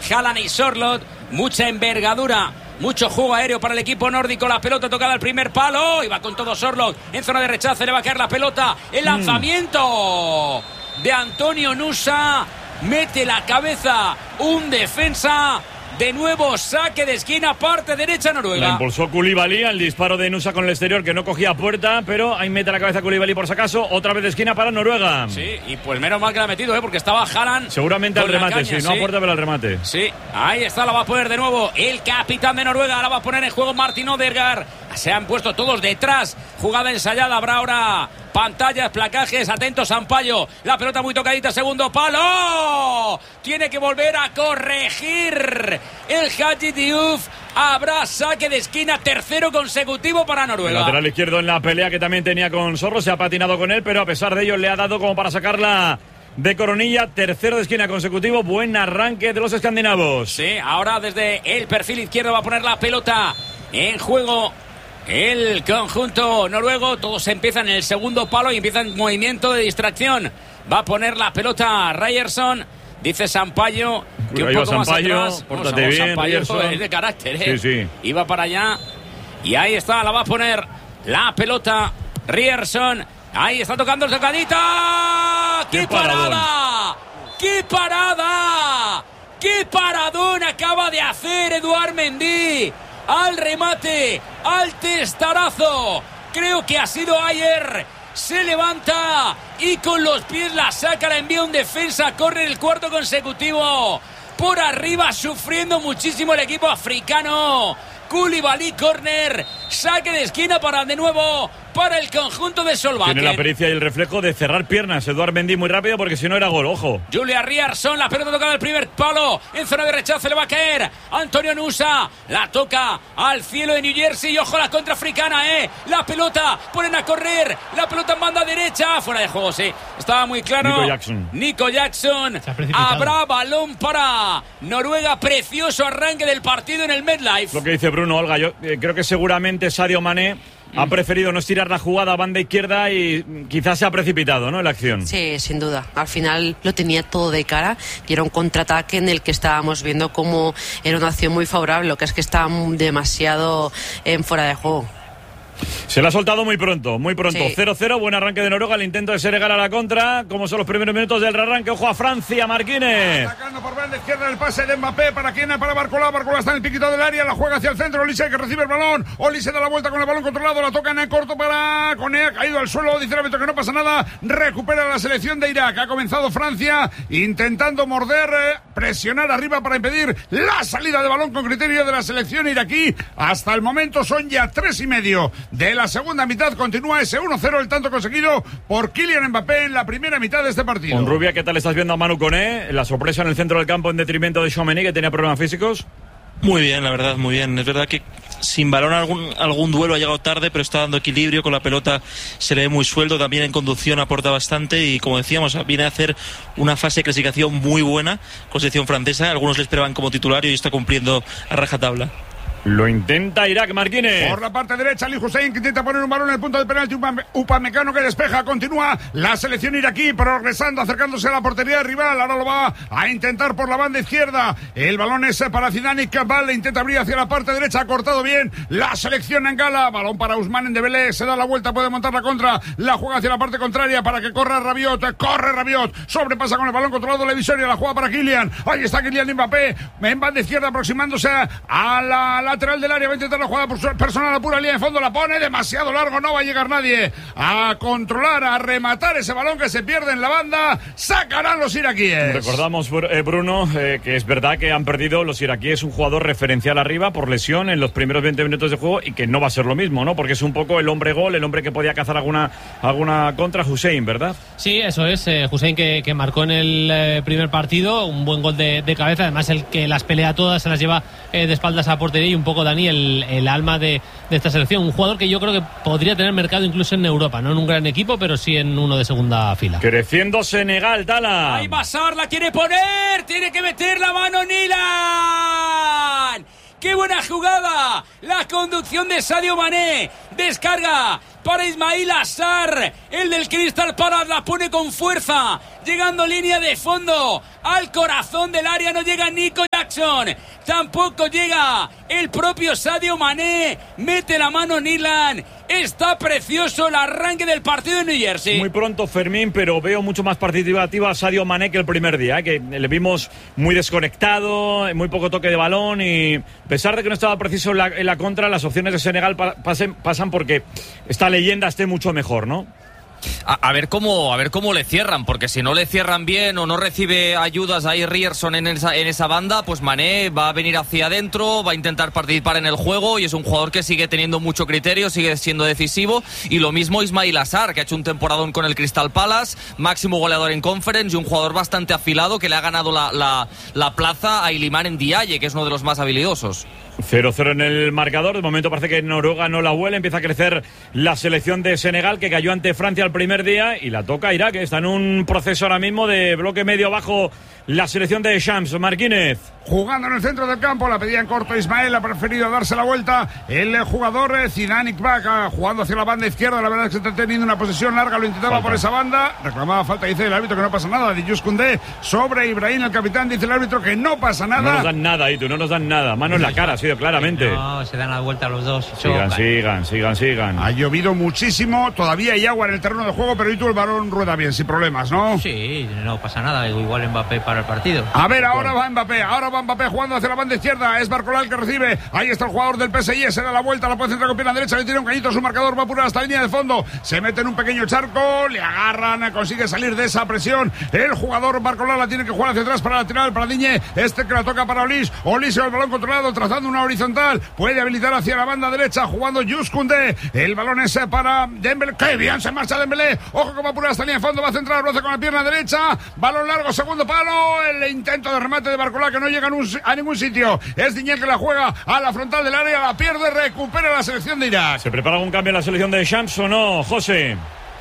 Haaland y Sorloth. Mucha envergadura, mucho juego aéreo para el equipo nórdico. La pelota tocada al primer palo. Y va con todo Sorloth en zona de rechace. Le va a caer la pelota. El lanzamiento de Antonio Nusa. Mete la cabeza un defensa. De nuevo saque de esquina, parte derecha Noruega. La impulsó Koulibaly al disparo de Nusa con el exterior, que no cogía puerta, pero ahí mete la cabeza Koulibaly por si acaso. Otra vez de esquina para Noruega. Sí, y pues menos mal que la ha metido, porque estaba Haaland. Seguramente al remate, sí, no a puerta, pero al remate. Sí, ahí está, la va a poner de nuevo el capitán de Noruega. La va a poner en juego Martin Odegaard. Se han puesto todos detrás. Jugada ensayada, habrá ahora pantallas, placajes, atentos Sampaio. La pelota muy tocadita, segundo palo. Tiene que volver a corregir el Haji Diouf. Habrá saque de esquina, tercero consecutivo para Noruega. El lateral izquierdo en la pelea que también tenía con Sorloth, se ha patinado con él, pero a pesar de ello le ha dado como para sacarla de coronilla. Tercero de esquina consecutivo, buen arranque de los escandinavos. Sí, ahora desde el perfil izquierdo va a poner la pelota en juego el conjunto noruego. Todos empiezan en el segundo palo y empiezan movimiento de distracción. Va a poner la pelota Ryerson. Dice Sampaio que un poco Sampaio, más atrás. pórtate bien, Sampaio es de carácter, Sí, sí. Iba para allá y ahí está, la va a poner la pelota Ryerson. Ahí está tocando el tocadita. ¡Qué parada! ¡Qué parada! ¡Qué paradón acaba de hacer Eduard Mendy! Al remate, al testarazo. Creo que ha sido Ayer. Se levanta y con los pies la saca, la envía un defensa. Corre el cuarto consecutivo. Por arriba, sufriendo muchísimo el equipo africano. Koulibaly, córner, saque de esquina para de nuevo para el conjunto de Solbakken. Tiene la pericia y el reflejo de cerrar piernas Eduard Mendy muy rápido, porque si no era gol, ojo. Julia Ryerson, la pelota tocada al primer palo, en zona de rechazo le va a caer Antonio Nusa, la toca al cielo de New Jersey y ojo la contra africana, la pelota, ponen a correr, la pelota en banda derecha, fuera de juego, sí, estaba muy claro. Nico Jackson, habrá balón para Noruega, precioso arranque del partido en el MetLife. Lo que dice Bruno, Olga, yo creo que seguramente Sadio Mané ha preferido no estirar la jugada a banda izquierda y quizás se ha precipitado, ¿no?, en la acción. Sí, sin duda. Al final lo tenía todo de cara y era un contraataque en el que estábamos viendo cómo era una acción muy favorable, lo que es que estaba demasiado fuera de juego. Se la ha soltado muy pronto. Sí. 0-0, buen arranque de Noruega, el intento de Senegal a la contra. Como son los primeros minutos del arranque, ojo a Francia, Marquines. Atacando por banda izquierda el pase de Mbappé, ¿para quién? Para Barcola. Barcola está en el piquito del área, la juega hacia el centro, Olise que recibe el balón, Olise da la vuelta con el balón controlado, la toca en el corto para Koné, ha caído al suelo, dice el árbitro que no pasa nada, recupera la selección de Irak. Ha comenzado Francia intentando morder, presionar arriba para impedir la salida de balón con criterio de la selección iraquí. Hasta el momento son ya 3:30 de la segunda mitad. Continúa ese 1-0, el tanto conseguido por Kylian Mbappé en la primera mitad de este partido. Con Rubia, ¿qué tal estás viendo a Manu Koné? La sorpresa en el centro del campo en detrimento de Tchouaméni, que tenía problemas físicos. Muy bien, la verdad, muy bien. Es verdad que sin balón algún duelo ha llegado tarde, pero está dando equilibrio, con la pelota se le ve muy suelto, también en conducción aporta bastante y, como decíamos, viene a hacer una fase de clasificación muy buena con selección francesa. Algunos le esperaban como titular y está cumpliendo a rajatabla. Lo intenta Irak, Marquines. Por la parte derecha, Ali Hussein, que intenta poner un balón en el punto de penalti. Upamecano que despeja. Continúa la selección iraquí progresando, acercándose a la portería rival. Ahora lo va a intentar por la banda izquierda. El balón es para Zidane y Cabal. Le intenta abrir hacia la parte derecha. Ha cortado bien la selección en gala. Balón para Ousmane en Dembélé. Se da la vuelta, puede montar la contra. La juega hacia la parte contraria para que corra Rabiot. Corre Rabiot. Sobrepasa con el balón controlado la Visoria. La juega para Kylian. Ahí está Kylian Mbappé. En banda izquierda aproximándose a la lateral del área, va a intentar la jugada personal a pura línea de fondo, la pone demasiado largo, no va a llegar nadie a controlar, a rematar ese balón que se pierde en la banda. Sacarán los iraquíes. Recordamos, Bruno, que es verdad que han perdido los iraquíes un jugador referencial arriba por lesión en los primeros 20 minutos de juego, y que no va a ser lo mismo, ¿no? Porque es un poco el hombre gol, el hombre que podía cazar alguna contra, Hussein, ¿verdad? Sí, eso es, Hussein que marcó en el primer partido un buen gol de cabeza, además el que las pelea todas, se las lleva de espaldas a portería, y un poco Dani el alma de esta selección, un jugador que yo creo que podría tener mercado incluso en Europa, no en un gran equipo, pero sí en uno de segunda fila. Creciendo Senegal, Tala. Ahí Bassar la quiere poner, tiene que meter la mano Nilan. ¡Qué buena jugada, la conducción de Sadio Mané, descarga para Ismail Assar, el del Crystal Palace, la pone con fuerza, llegando línea de fondo, al corazón del área no llega Nico Jackson, tampoco llega el propio Sadio Mané, mete la mano Nyland. Está precioso el arranque del partido en New Jersey. Muy pronto, Fermín, pero veo mucho más participativa a Sadio Mané que el primer día, que le vimos muy desconectado, muy poco toque de balón y a pesar de que no estaba preciso en la contra, las opciones de Senegal pasan porque esta leyenda esté mucho mejor, ¿no? A ver cómo le cierran, porque si no le cierran bien o no recibe ayudas ahí Ryerson en esa banda, pues Mané va a venir hacia adentro, va a intentar participar en el juego y es un jugador que sigue teniendo mucho criterio, sigue siendo decisivo, y lo mismo Ismail Assar, que ha hecho un temporadón con el Crystal Palace, máximo goleador en Conference y un jugador bastante afilado que le ha ganado la plaza a Iliman Ndiaye, que es uno de los más habilidosos. 0-0 en el marcador. De momento parece que Noruega no la huele. Empieza a crecer la selección de Senegal, que cayó ante Francia el primer día, y la toca Irak, que está en un proceso ahora mismo de bloque medio bajo la selección de Shams. Marquínez. Jugando en el centro del campo, la pedía en corto Ismael, ha preferido darse la vuelta. El jugador Zidane Iqbal, jugando hacia la banda izquierda, la verdad es que está teniendo una posesión larga, lo intentaba falta por esa banda, reclamaba falta, dice el árbitro que no pasa nada. Diyus Koundé sobre Ibrahim, el capitán, dice el árbitro que no pasa nada. No nos dan nada, Itu, no nos dan nada. Mano en la cara, ha sido claramente. No, se dan la vuelta a los dos. Sigan. Ha llovido muchísimo, todavía hay agua en el terreno de juego, pero Itu, el balón rueda bien, sin problemas, ¿no? Sí, no pasa nada, igual Mbappé para el partido. A ver, ahora va Mbappé jugando hacia la banda izquierda, es Barcola el que recibe, ahí está el jugador del PSG, se da la vuelta, la puede centrar con pierna derecha, le tira un cañito a su marcador, va pura hasta la línea de fondo, se mete en un pequeño charco, le agarran, consigue salir de esa presión, el jugador Barcola la tiene que jugar hacia atrás para lateral, para Digne, que la toca para Olís con el balón controlado, trazando una horizontal, puede habilitar hacia la banda derecha, jugando Diyus Koundé, el balón es para Dembélé, que bien se marcha Dembélé, ojo que va pura hasta la línea de fondo, va a centrar, lo hace con la pierna derecha, balón largo, segundo palo, el intento de remate de Barcola que no llega a ningún sitio, es Digne que la juega a la frontal del área, la pierde, recupera la selección de Irak. ¿Se prepara algún cambio en la selección de Shams o no, José?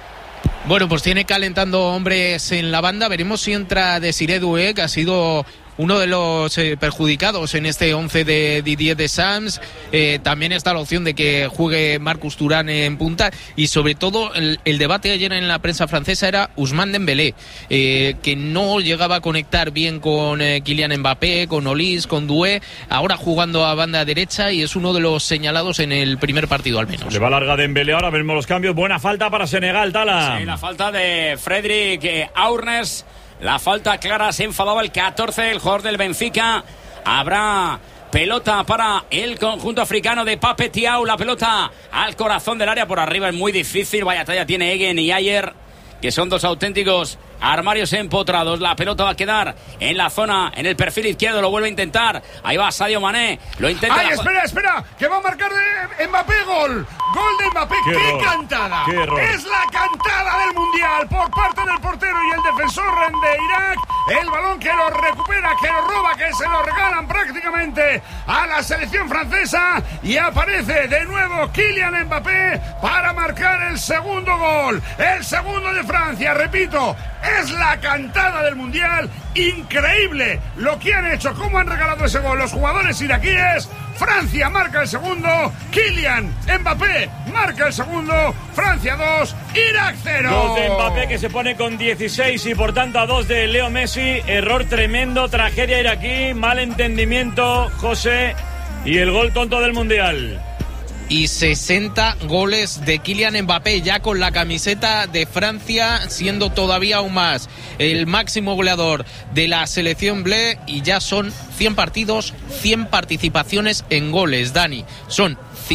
Bueno, pues tiene calentando hombres en la banda, veremos si entra Desiré Doué, que ha sido uno de los perjudicados en este 11 de Didier Deschamps. También está la opción de que juegue Marcus Thuram en punta, y sobre todo el debate ayer en la prensa francesa era Ousmane Dembélé, que no llegaba a conectar bien con Kylian Mbappé, con Olís, con Doué, ahora jugando a banda derecha, y es uno de los señalados en el primer partido al menos. Le va larga Dembélé, ahora vemos los cambios. Buena falta para Senegal, Tala. Sí, la falta de Frédéric Aurnes. La falta clara, se enfadaba el 14, el jugador del Benfica. Habrá pelota para el conjunto africano de Pape Thiaw. La pelota al corazón del área, por arriba es muy difícil. Vaya talla tiene Egen y Ayer, que son dos auténticos armarios empotrados. La pelota va a quedar en la zona, en el perfil izquierdo, lo vuelve a intentar. Ahí va Sadio Mané, lo intenta. ¡Ay, espera! Que va a marcar de Mbappé, gol de Mbappé. ¡Qué cantada! ¡Qué error! Es la cantada del Mundial por parte del portero y el defensor de Irak. El balón que lo recupera, que lo roba, que se lo regalan prácticamente a la selección francesa, y aparece de nuevo Kylian Mbappé para marcar el segundo gol, el segundo de Francia. Repito, es la cantada del Mundial. Increíble lo que han hecho, cómo han regalado ese gol los jugadores iraquíes. Francia marca el segundo, Kylian Mbappé marca el segundo, Francia 2, Irak 0. 2 de Mbappé, que se pone con 16 y por tanto a 2 de Leo Messi. Error tremendo, tragedia iraquí, mal entendimiento, José, y el gol tonto del Mundial. Y 60 goles de Kylian Mbappé, ya con la camiseta de Francia, siendo todavía aún más el máximo goleador de la selección bleu, y ya son 100 partidos, 100 participaciones en goles, Dani. Son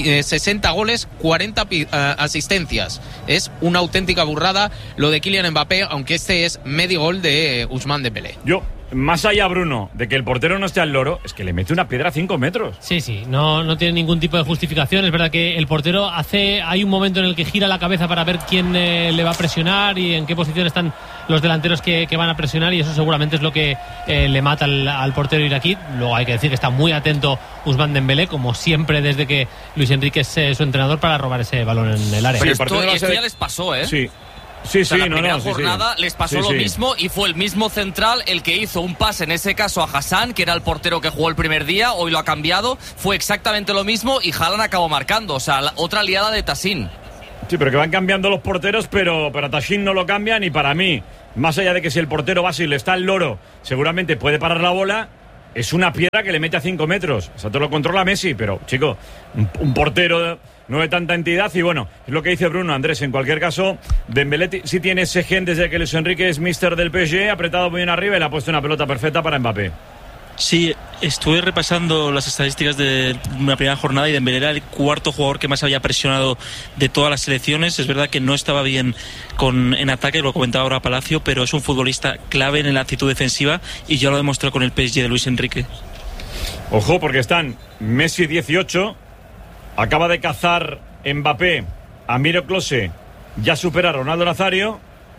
60 goles, 40 asistencias. Es una auténtica burrada lo de Kylian Mbappé, aunque este es medio gol de Ousmane Dembélé. Más allá, Bruno, de que el portero no esté al loro, es que le mete una piedra a 5 metros. Sí, no tiene ningún tipo de justificación. Es verdad que el portero hay un momento en el que gira la cabeza para ver quién le va a presionar y en qué posición están los delanteros que van a presionar, y eso seguramente es lo que le mata al portero iraquí. Luego hay que decir que está muy atento Ousmane Dembélé, como siempre desde que Luis Enrique es su entrenador, para robar ese balón en el área. Pero esto ya les pasó, ¿eh? Sí. Sí, o sea, sí, la primera no, sí, jornada sí. les pasó lo mismo y fue el mismo central el que hizo un pase, en ese caso a Hassan, que era el portero que jugó el primer día, hoy lo ha cambiado, fue exactamente lo mismo y Haaland acabó marcando, o sea, otra liada de Tassin. Sí, pero que van cambiando los porteros, pero a Tassin no lo cambian y para mí, más allá de que si el portero Basil está al loro, seguramente puede parar la bola, es una piedra que le mete a 5 metros. O sea, te lo controla Messi, pero, chico, un portero no de tanta entidad y bueno, es lo que dice Bruno, Andrés, en cualquier caso, Dembélé sí tiene ese gen desde que Luis Enrique es míster del PSG, apretado muy bien arriba y le ha puesto una pelota perfecta para Mbappé. Sí, estuve repasando las estadísticas de una primera jornada y Dembélé era el cuarto jugador que más había presionado de todas las selecciones. Es verdad que no estaba bien en ataque, lo comentaba ahora Palacio, pero es un futbolista clave en la actitud defensiva y ya lo demostró con el PSG de Luis Enrique. Ojo, porque están Messi 18, acaba de cazar Mbappé a Miro Klose, ya supera a Ronaldo Nazario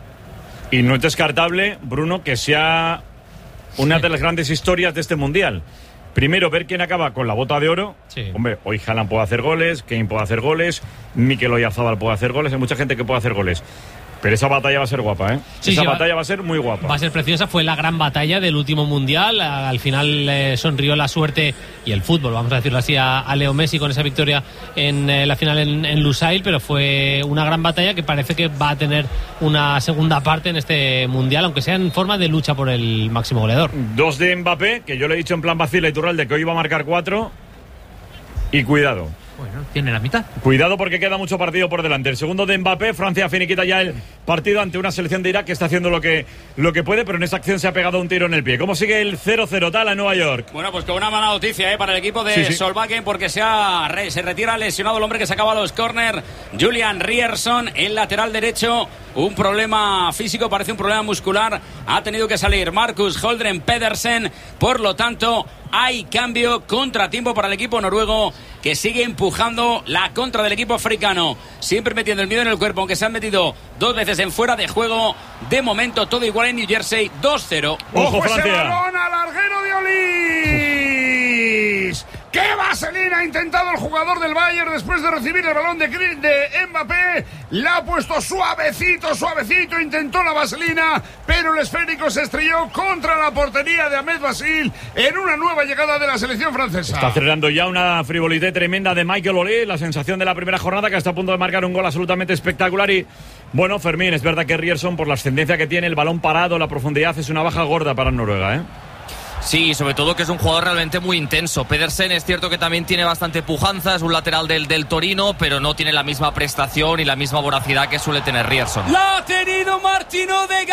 y no es descartable, Bruno, que sea una de las grandes historias de este Mundial. Primero, ver quién acaba con la bota de oro. Sí. Hombre, hoy Haaland puede hacer goles, Kane puede hacer goles, Mikel Oyarzabal puede hacer goles, hay mucha gente que puede hacer goles. Pero esa batalla va a ser guapa, ¿eh? Sí, esa sí, batalla va a ser muy guapa. Va a ser preciosa, fue la gran batalla del último Mundial. Al final sonrió la suerte y el fútbol, vamos a decirlo así, a Leo Messi con esa victoria en la final en Lusail, pero fue una gran batalla que parece que va a tener una segunda parte en este Mundial, aunque sea en forma de lucha por el máximo goleador. 2 de Mbappé, que yo le he dicho en plan vacila y turral de que hoy iba a marcar 4. Y cuidado. Bueno, tiene la mitad. Cuidado porque queda mucho partido por delante. El segundo de Mbappé, Francia finiquita ya el partido ante una selección de Irak que está haciendo lo que puede, pero en esa acción se ha pegado un tiro en el pie. ¿Cómo sigue el 0-0 tal en Nueva York? Bueno, pues con una mala noticia para el equipo de Solbakken, porque se retira lesionado el hombre que sacaba los córner, Julian Ryerson, el lateral derecho. Un problema físico, parece un problema muscular. Ha tenido que salir Marcus Holdren Pedersen. Por lo tanto, hay cambio, contratiempo para el equipo noruego, que sigue empujando la contra del equipo africano. Siempre metiendo el miedo en el cuerpo, aunque se han metido 2 veces en fuera de juego. De momento, todo igual en New Jersey, 2-0. ¡Ojo, ese balón al larguero de Olís! ¡Qué vaselina ha intentado el jugador del Bayern después de recibir el balón de Mbappé! La ha puesto suavecito, intentó la vaselina, pero el esférico se estrelló contra la portería de Ahmed Basil en una nueva llegada de la selección francesa. Está acelerando ya una frivolidad tremenda de Michael Olé, la sensación de la primera jornada, que está a punto de marcar un gol absolutamente espectacular. Y bueno, Fermín, es verdad que Ryerson, por la ascendencia que tiene, el balón parado, la profundidad, es una baja gorda para Noruega, ¿eh? Sí, sobre todo que es un jugador realmente muy intenso. Pedersen es cierto que también tiene bastante pujanza, es un lateral del Torino, pero no tiene la misma prestación y la misma voracidad que suele tener Ryerson. ¡La ha tenido Martin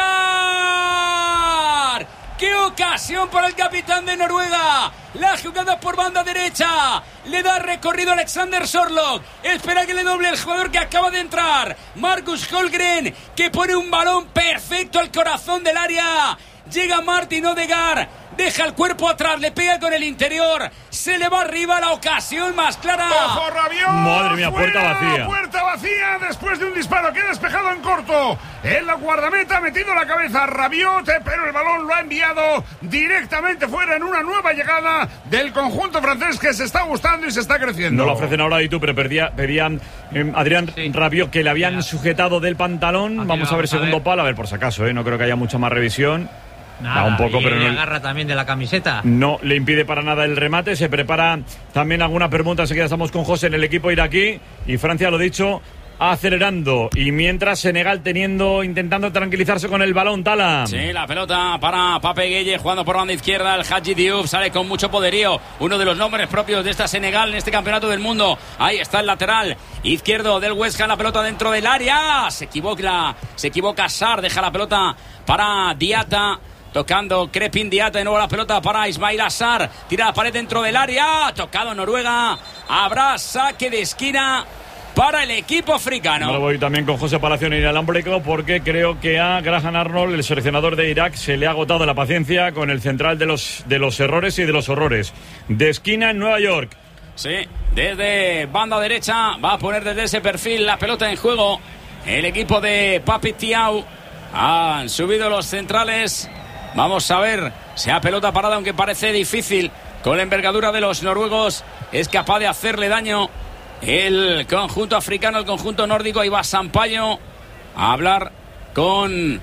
Odegaard! ¡Qué ocasión para el capitán de Noruega! La jugada por banda derecha. Le da recorrido Alexander Sorloth. Espera que le doble el jugador que acaba de entrar. Marcus Holmgren, que pone un balón perfecto al corazón del área. Llega Martin Odegaard, deja el cuerpo atrás, le pega con el interior, se le va arriba, la ocasión más clara. ¡Ojo, Rabiot! Madre mía, puerta vacía. Puerta vacía después de un disparo que ha despejado en corto. En la guardameta ha metido la cabeza Rabiot, pero el balón lo ha enviado directamente fuera en una nueva llegada del conjunto francés que se está gustando y se está creciendo. No lo ofrecen ahora y tú, pero pedían Adrián Rabiot, que le habían sujetado del pantalón. Aquí vamos a ver segundo palo, a ver por si acaso, no creo que haya mucha más revisión. Nada, un poco, pero le no agarra también de la camiseta. No le impide para nada el remate. Se prepara también alguna pregunta. Enseguida estamos con José en el equipo iraquí. Y Francia, lo dicho, acelerando. Y mientras Senegal intentando tranquilizarse con el balón, Tala. Sí, la pelota para Pape Gueye jugando por banda izquierda. El Hadji Diouf sale con mucho poderío. Uno de los nombres propios de esta Senegal en este campeonato del mundo. Ahí está el lateral izquierdo del West Ham. La pelota dentro del área. Se equivoca Sarr. Deja la pelota para Diatta. Tocando Crepin Diatta, de nuevo la pelota para Ismail Assar. Tira la pared dentro del área. Tocado Noruega. Habrá saque de esquina para el equipo africano. Ahora voy también con José Palacio en el alámbrico, porque creo que a Graham Arnold, el seleccionador de Irak, se le ha agotado la paciencia con el central de los errores y de los horrores. De esquina en Nueva York. Sí, desde banda derecha va a poner desde ese perfil la pelota en juego. El equipo de Papi Thiaw. Han subido los centrales. Vamos a ver, sea pelota parada, aunque parece difícil. Con la envergadura de los noruegos es capaz de hacerle daño el conjunto africano, el conjunto nórdico. Ahí va Sampaio a hablar con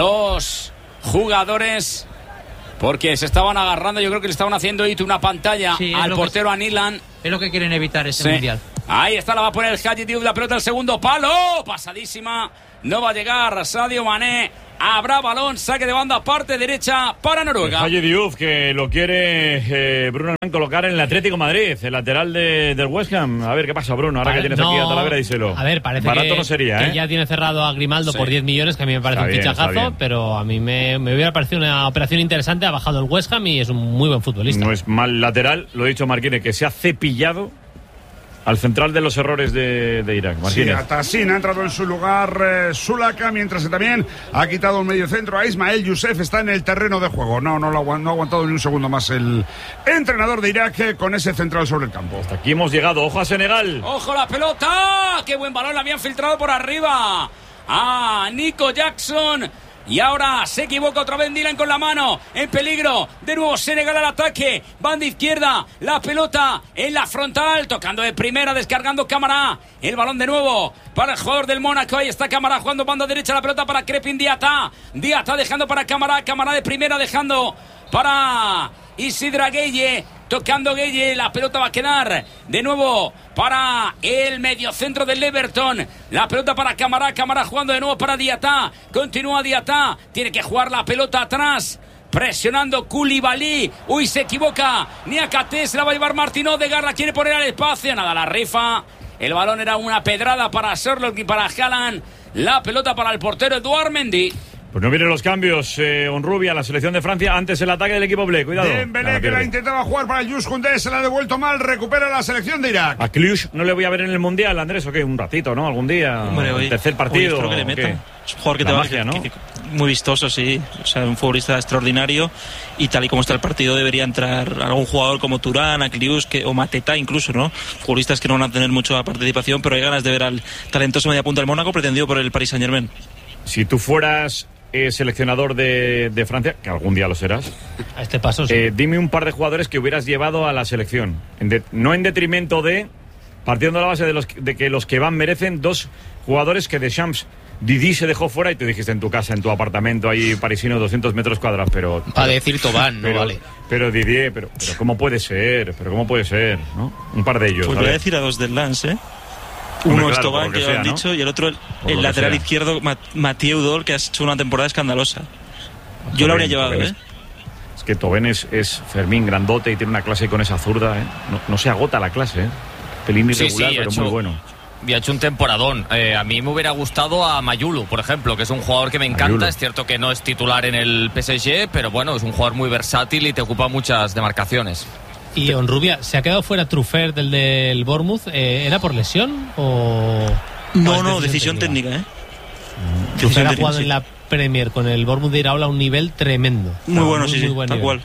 los jugadores, porque se estaban agarrando. Yo creo que le estaban haciendo una pantalla al portero a Nilan. Es lo que quieren evitar este mundial. Ahí está, la va a poner el Haji Diouf, la pelota al segundo palo, pasadísima, no va a llegar Sadio Mané. Habrá balón, saque de banda, parte derecha para Noruega. Haji Diouf, que lo quiere Bruno colocar en el Atlético Madrid, el lateral del West Ham. A ver qué pasa, Bruno, ahora que tienes aquí a Talavera, díselo. A ver, parece barato que, no sería, que ya tiene cerrado a Grimaldo por 10 millones, que a mí me parece un fichajazo, pero a mí me hubiera parecido una operación interesante. Ha bajado el West Ham y es un muy buen futbolista. No es mal lateral, lo ha dicho Marquínez, que se ha cepillado al central de los errores de Irak. Martínez. Sí, Atassin ha entrado en su lugar Sulaka, mientras que también ha quitado un mediocentro a Ismael Youssef. Está en el terreno de juego. No ha aguantado ni un segundo más el entrenador de Irak con ese central sobre el campo. Hasta aquí hemos llegado. Ojo a Senegal. ¡Ojo la pelota! ¡Qué buen balón! La habían filtrado por arriba a Nico Jackson. Y ahora se equivoca otra vez Dylan con la mano. En peligro. De nuevo Senegal al ataque. Banda izquierda. La pelota en la frontal. Tocando de primera. Descargando Camara. El balón de nuevo para el jugador del Mónaco. Ahí está Camara jugando banda derecha. La pelota para Crepin Diata. Diata dejando para Camara. Camara de primera dejando para Isidra Gueye. Tocando Gueye, la pelota va a quedar de nuevo para el mediocentro del Everton. La pelota para Camara, Camara jugando de nuevo para Diata. Continúa Diata, tiene que jugar la pelota atrás. Presionando Koulibaly. Uy, se equivoca. Niakate, se la va a llevar Martín Odegaard, la quiere poner al espacio. Nada, la rifa. El balón era una pedrada para Sherlock y para Haaland. La pelota para el portero Eduard Mendy. Pues no vienen los cambios, Honrubia, la selección de Francia, antes el ataque del equipo Bleu, cuidado. Dembélé, que la intentaba jugar para el Jules Koundé, se la ha devuelto mal, recupera la selección de Irak. A Cluj no le voy a ver en el Mundial, Andrés, ¿o qué? Un ratito, ¿no? Algún día, el tercer partido. Espero que le metan. Es un jugador que te magia, va, ¿no? Muy vistoso, sí. O sea, un futbolista extraordinario, y tal y como está el partido debería entrar algún jugador como Turán, Aklius o Mateta incluso, ¿no? Futbolistas que no van a tener mucha participación, pero hay ganas de ver al talentoso mediapunta del Mónaco pretendido por el Paris Saint-Germain. Si tú fueras seleccionador de Francia, que algún día lo serás, a este paso sí. Dime un par de jugadores que hubieras llevado a la selección, no en detrimento de, partiendo de la base de que los que van merecen, dos jugadores que Deschamps, Didi se dejó fuera y te dijiste en tu casa, en tu apartamento ahí parisino, 200 metros cuadrados, pero a decir Tobán, no vale. Pero Didier, pero ¿cómo puede ser? ¿No? Un par de ellos. Pues voy a decir a dos del Lens, Uno es Tobán, que ya lo han dicho, y el otro el lateral izquierdo, Mathieu Udol, que ha hecho una temporada escandalosa. Yo lo habría llevado, Es que Tobán es Fermín grandote y tiene una clase con esa zurda, no se agota la clase, Pelín irregular, pero muy bueno. Y ha hecho un temporadón. A mí me hubiera gustado a Mayulu, por ejemplo, que es un jugador que me encanta. Mayulu. Es cierto que no es titular en el PSG, pero bueno, es un jugador muy versátil y te ocupa muchas demarcaciones. Y Honrubia, ¿se ha quedado fuera Truffert del Bournemouth? ¿Era por lesión o...? No, decisión técnica, Truffert ha jugado en la Premier con el Bournemouth de Iraola a un nivel tremendo. Muy bueno, sí, tal cual.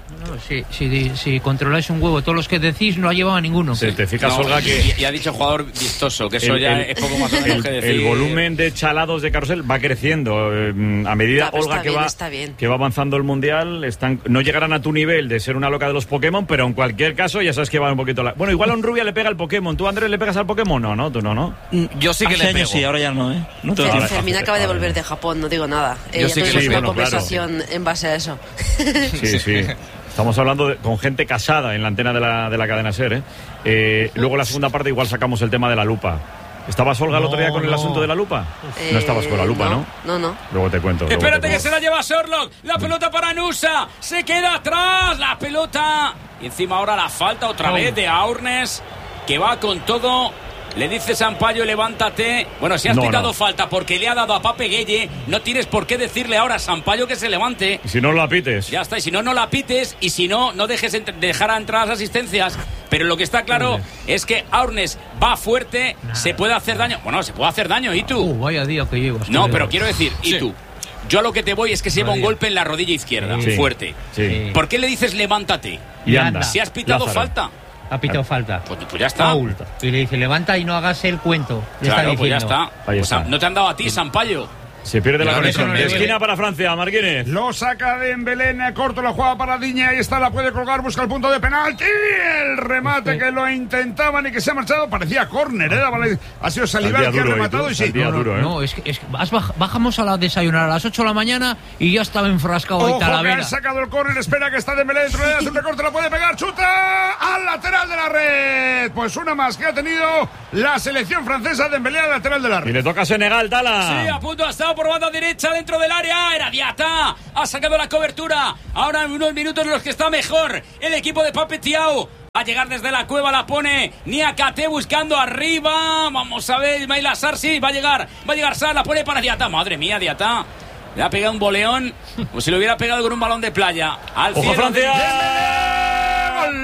Si controláis un huevo, todos los que decís no ha llevado a ninguno. Sí, te fijas, Olga, que... Y ha dicho jugador vistoso, que eso ya es poco más o menos que decir. El volumen de chalados de carrusel va creciendo. A medida, Olga, que va avanzando el Mundial, no llegarán a tu nivel de ser una loca de los Pokémon, pero en cualquier caso ya sabes que va un poquito... Bueno, igual a un Rubia le pega al Pokémon. ¿Tú, Andrés, le pegas al Pokémon? No, tú no. Yo sí que le pego. Sí, ahora ya no, Fermín acaba de volver de Japón, no digo nada. Yo sí que le una conversación en base a eso. Sí. Estamos hablando con gente casada en la antena de la cadena SER, Luego la segunda parte igual sacamos el tema de la lupa. ¿Estabas, Olga, el otro día con el asunto de la lupa? No estabas con la lupa, ¿no? No. Luego te cuento. Espérate que se la lleva Sherlock. La pelota para Nusa. Se queda atrás la pelota. Y encima ahora la falta otra vez de Aurnes, que va con todo. Le dice Sampaio, levántate. Bueno, si has pitado falta porque le ha dado a Pape Gueye, no tienes por qué decirle ahora a Sampaio que se levante. Y si no la pites. Ya está, y si no la pites. Y si no dejes dejar a entrar las asistencias. Pero lo que está claro es que Aurnes va fuerte, se puede hacer daño. Bueno, se puede hacer daño, ¿y tú? Vaya día que llevas. No, pero quiero decir, ¿y tú? Yo a lo que te voy es que se lleva un golpe en la rodilla izquierda, fuerte. Sí. ¿Por qué le dices levántate? Y anda. Si has pitado falta. Ha pitado falta. Pues ya está. Y le dice, levanta y no hagas el cuento. Claro, pues ya está. No te han dado a ti, Sampaio. Se pierde la Claro, conexión. eso no le duele. Esquina para Francia, Marquínez. Lo saca Dembélé, corto la jugada para Diña, ahí está, la puede colgar, busca el punto de penalti, el remate que lo intentaban y que se ha marchado, parecía córner, ha sido Salival que ha rematado y sí. No, es que bajamos a la desayunar a las 8 de la mañana y ya estaba enfrascado Ojo, hoy Talavera. que ha sacado el córner, espera que está Dembélé dentro de la recorte, la puede pegar, chuta al lateral de la red. Pues una más que ha tenido la selección francesa, Dembélé al lateral de la red. Y le toca a Senegal, Tala. Sí, a punto ha estado por banda derecha dentro del área. Era Diata. Ha sacado la cobertura. Ahora en unos minutos en los que está mejor el equipo de Pape Thiaw. Va a llegar desde la cueva, la pone Niakate buscando arriba. Vamos a ver, Ismail Assar, sí, va a llegar Sar, la pone para Diata. Madre mía, Diata. Le ha pegado un boleón, como si lo hubiera pegado con un balón de playa. Al ¡Ojo, cielo. Francia! ¡Gol!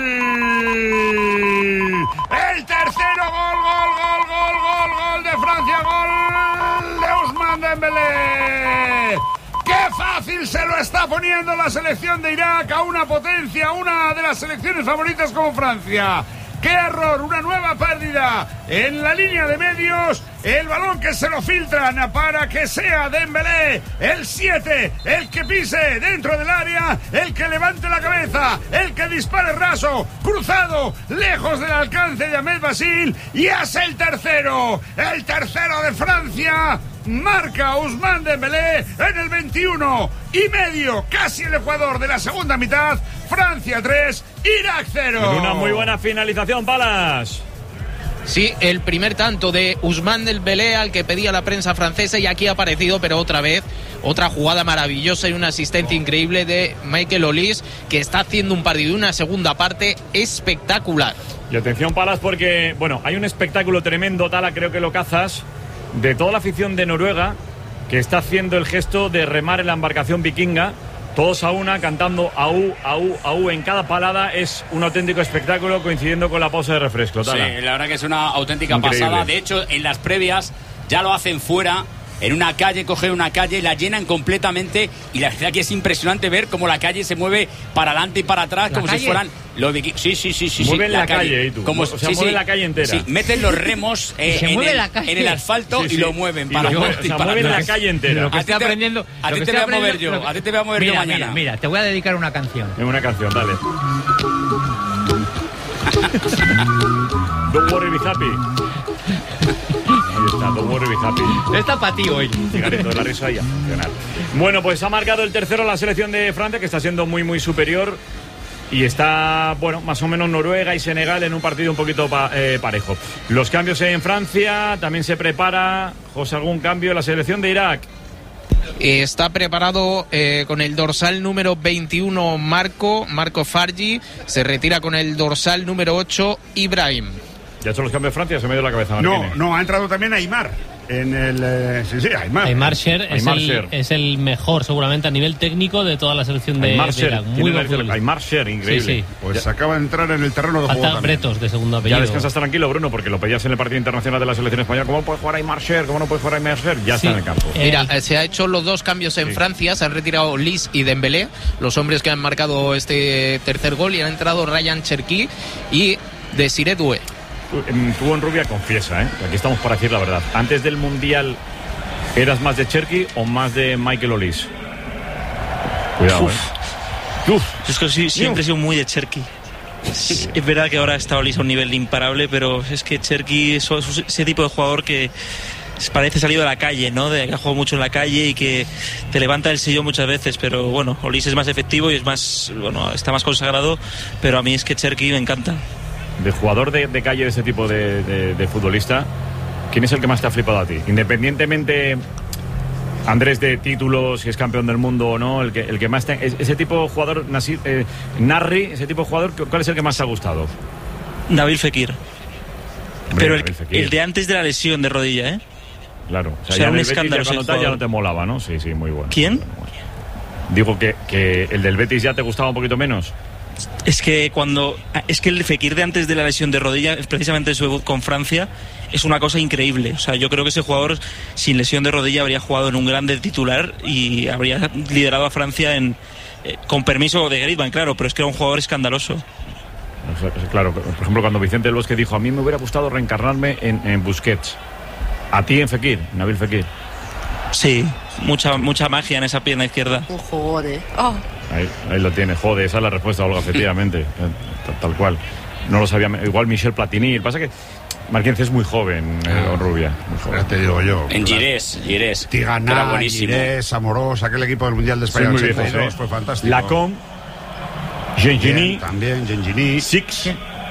El tercero, gol de Francia, gol de Ousmane Dembélé. ¡Qué fácil se lo está poniendo la selección de Irak a una potencia, una de las selecciones favoritas como Francia! ¡Qué error! Una nueva pérdida en la línea de medios. El balón que se lo filtran para que sea Dembélé, el 7, el que pise dentro del área, el que levante la cabeza, el que dispare raso, cruzado, lejos del alcance de Ahmed Basil. Y es el tercero de Francia. Marca Ousmane Dembélé en el 21 y medio, casi el Ecuador de la segunda mitad. Francia 3, Irak 0. Con una muy buena finalización, Palas. Sí, el primer tanto de Ousmane Dembélé al que pedía la prensa francesa, y aquí ha aparecido, pero otra vez, otra jugada maravillosa y una asistencia increíble de Michael Olise, que está haciendo un partido y una segunda parte espectacular. Y atención, Palas, porque, bueno, hay un espectáculo tremendo, Tala, creo que lo cazas, de toda la afición de Noruega, que está haciendo el gesto de remar en la embarcación vikinga, todos a una, cantando aú, aú, aú en cada palada. Es un auténtico espectáculo, coincidiendo con la pausa de refresco, Tala. Sí, la verdad que es una auténtica Increíble. pasada. De hecho, en las previas ya lo hacen fuera, en una calle, cogen una calle, la llenan completamente, y la verdad que es impresionante ver cómo la calle se mueve para adelante y para atrás, como calle? si fueran los vikingos. Sí. Mueven la calle, ¿y tú? Como, O sea, mueven la calle entera. Sí, meten los remos Se mueve la calle. en el asfalto y lo mueven Y para lo mueven, adelante y o sea, para mueven atrás. la calle entera. Lo que A estoy ti te- aprendiendo. a lo ti que te estoy voy a mover aprendiendo- yo, a ti te voy a mover yo mañana. Mira, te voy a dedicar una canción. En una canción, dale. Don't worry, be happy. Ahí está, don't worry, be happy. Está para ti hoy. Cigarrito de la risa y a funcionar. Bueno, pues ha marcado el tercero la selección de Francia, que está siendo muy, muy superior. Y está, bueno, más o menos Noruega y Senegal en un partido un poquito parejo. Los cambios en Francia, también se prepara, José, algún cambio en la selección de Irak. Está preparado con el dorsal número 21 Marco Fargi, se retira con el dorsal número 8 Ibrahim. Ya ha hecho los cambios Francia, se me dio la cabeza. Martínez. No, ha entrado también Aymar en el... sí, Aymar. Aymar Sher Aymar Sher. es el mejor seguramente a nivel técnico de toda la selección de Aymar de Sher, Irak. Muy buen futbolista. Aymar Sher, increíble. Sí, sí. Pues acaba de entrar en el terreno de juego Falta también. Bretos de segundo apellido. Ya descansas tranquilo, Bruno, porque lo pedías en el partido internacional de la selección española. ¿Cómo puede jugar Aymar Sher? ¿Cómo no puede jugar Aymar Sher? Ya Sí. está en el campo. Mira, se ha hecho los dos cambios en Francia, se han retirado Olise y Dembélé, los hombres que han marcado este tercer gol, y han entrado Ryan Cherki y Desiré Doué. Tú en Rubia confiesa, aquí estamos para decir la verdad. Antes del Mundial, ¿eras más de Cherki o más de Michael Olise? Cuidado, Es que sí, siempre he sido muy de Cherki. Es verdad que ahora está Olise a un nivel imparable, pero es que Cherki es ese tipo de jugador que parece salido de la calle, ¿no? De que ha jugado mucho en la calle y que te levanta el sello muchas veces, pero bueno, Olise es más efectivo y es más, bueno, está más consagrado, pero a mí es que Cherki me encanta. De jugador de calle, de ese tipo de futbolista, ¿quién es el que más te ha flipado a ti? Independientemente, Andrés, de títulos, si es campeón del mundo o no, el que más ese tipo de jugador, Narri, ese tipo de jugador, ¿cuál es el que más te ha gustado? Nabil Fekir. Hombre, Pero Nabil Fekir. el de antes de la lesión de rodilla, ¿eh? Claro, O sea, ya en un el Betis escándalo ya cuando ese tal ya jugador. no te molaba, ¿no? Sí, muy bueno. ¿Quién? Digo que el del Betis ya te gustaba un poquito menos. Es que el Fekir de antes de la lesión de rodilla, precisamente su debut con Francia, es una cosa increíble. O sea, yo creo que ese jugador sin lesión de rodilla habría jugado en un grande titular y habría liderado a Francia con permiso de Griezmann, claro, pero es que era un jugador escandaloso. Claro, por ejemplo, cuando Vicente del Bosque dijo, a mí me hubiera gustado reencarnarme en Busquets. A ti en Fekir, Nabil Fekir. Sí, mucha magia en esa pierna izquierda. Un jugón, Oh. Ahí lo tiene, joder, esa es la respuesta, Olga, efectivamente. Tal cual. No lo sabía, igual Michel Platini. Pasa que Marquinhos es muy joven, Rubia. Muy joven. Ya te digo yo. En Girés. Tigana, Girés, Amorós, aquel equipo del Mundial de España muy 82, viejos, fue fantástico. Lacombe, Gengini, también Gengini, Six,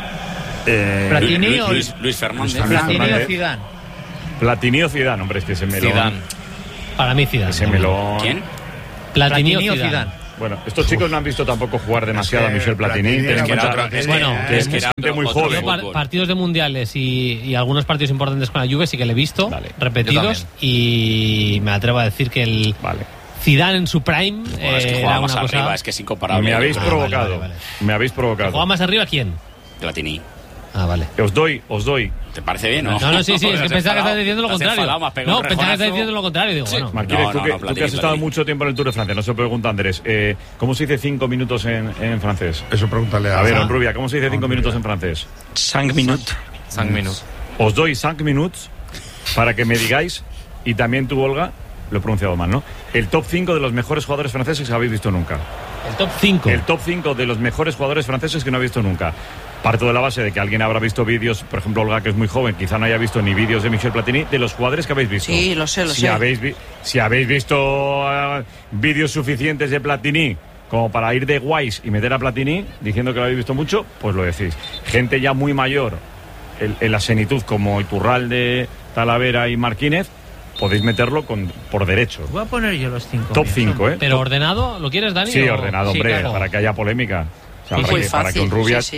Platini o Luis Fernández. Platini o Zidane. Platini o Zidane, hombre, es que ese melón. Zidane. Para mí Zidane. Ese melón. ¿Quién? Platini o Zidane. Bueno, estos chicos no han visto tampoco jugar demasiado a Michel Platini. Platini Ten en cuenta que es gente muy joven. Partidos de mundiales y algunos partidos importantes con la Juve sí que le he visto, repetidos, y me atrevo a decir que el Zidane en su prime es que era más una cosa... arriba, es que es incomparable. Me habéis provocado. Me habéis provocado. ¿Juega más arriba quién? Platini. Ah, vale. Os doy. ¿Te parece bien, no? No, sí, es que pensaba que estás diciendo lo contrario. No, pensaba que estás diciendo lo contrario. Digo, bueno. Marquínez, tú que has estado mucho tiempo en el Tour de Francia, no se pregunta Andrés, ¿cómo se dice 5 minutos en francés? Eso pregúntale a ver, Rubia, ¿cómo se dice 5 minutos en francés? 5 minutes. 5 minutos. Os doy 5 minutos para que me digáis, y también tú, Olga, lo he pronunciado mal, ¿no? El top 5 de los mejores jugadores franceses que habéis visto nunca. El top 5. El top 5 de los mejores jugadores franceses que no habéis visto nunca. Parto de la base de que alguien habrá visto vídeos, por ejemplo, Olga, que es muy joven, quizá no haya visto ni vídeos de Michel Platini, de los jugadores que habéis visto. Sí, lo sé. Si habéis visto vídeos suficientes de Platini como para ir de guays y meter a Platini, diciendo que lo habéis visto mucho, pues lo decís. Gente ya muy mayor, en la senitud, como Iturralde, Talavera y Marquínez, podéis meterlo por derecho. Voy a poner yo los 5. Top 5, ¿eh? ¿Pero ordenado? ¿Lo quieres, Dani? Sí, ordenado, hombre, claro. Para que haya polémica. O sea, para que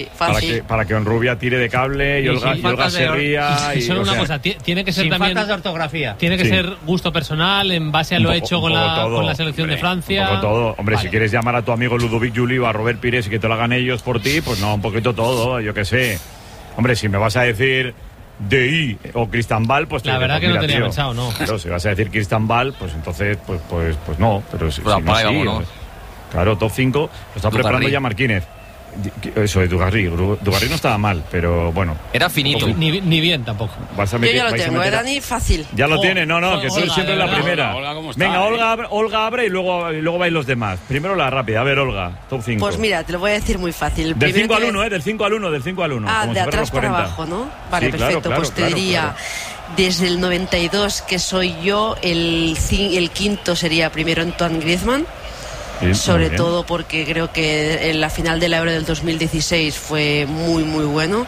Onrubia tire de cable y Olga se ría. Y solo una cosa, tiene que ser sin también faltas de ortografía. Tiene que ser gusto personal en base a lo hecho con la selección de Francia. Un poco todo. Hombre, si quieres llamar a tu amigo Ludovic Juli o a Robert Pires y que te lo hagan ellos por ti, pues no, un poquito todo, yo qué sé. Hombre, si me vas a decir DI o Cristambal, pues la verdad que no tenía pensado, no. Pero si vas a decir Cristambal, pues entonces pues no, pero si no, vámonos. Claro, top 5 lo está preparando ya Marquínez. Eso de Dugarry no estaba mal, pero bueno. Era finito. Ni bien tampoco. Yo ya lo tengo, era ni fácil. Ya lo tiene, que tú siempre la primera. Venga, Olga abre y luego vais los demás. Primero la rápida. A ver, Olga, top 5. Pues mira, te lo voy a decir muy fácil. Del 5 al 1, del 5 al 1. Ah, de atrás para abajo, ¿no? Vale, sí, perfecto. Claro, pues te diría, desde el 92, que soy yo, el quinto sería primero Antoine Griezmann. Sí, sobre todo porque creo que en la final de la Euro del 2016 fue muy muy bueno.